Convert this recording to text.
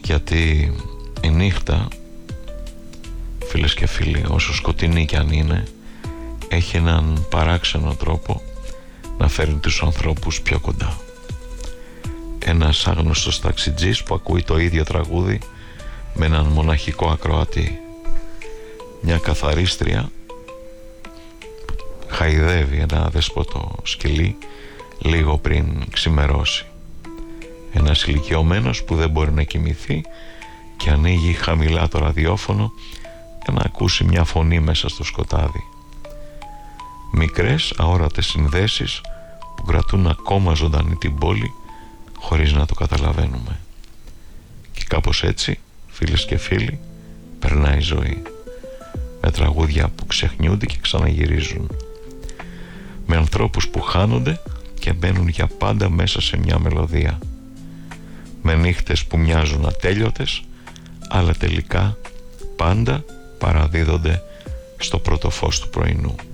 γιατί η νύχτα, φίλες και φίλοι, όσο σκοτεινή κι αν είναι, έχει έναν παράξενο τρόπο να φέρνει τους ανθρώπους πιο κοντά. Ένας άγνωστος ταξιτζής που ακούει το ίδιο τραγούδι με έναν μοναχικό ακροατή, μια καθαρίστρια χαϊδεύει ένα δέσποτο σκυλί λίγο πριν ξημερώσει, ένας ηλικιωμένος που δεν μπορεί να κοιμηθεί και ανοίγει χαμηλά το ραδιόφωνο για να ακούσει μια φωνή μέσα στο σκοτάδι. Μικρές αόρατες συνδέσεις που κρατούν ακόμα ζωντανή την πόλη χωρίς να το καταλαβαίνουμε. Και κάπως έτσι, φίλες και φίλοι, περνάει η ζωή, με τραγούδια που ξεχνιούνται και ξαναγυρίζουν, με ανθρώπους που χάνονται και μπαίνουν για πάντα μέσα σε μια μελωδία, με νύχτες που μοιάζουν ατέλειωτες αλλά τελικά πάντα παραδίδονται στο πρώτο φως του πρωινού.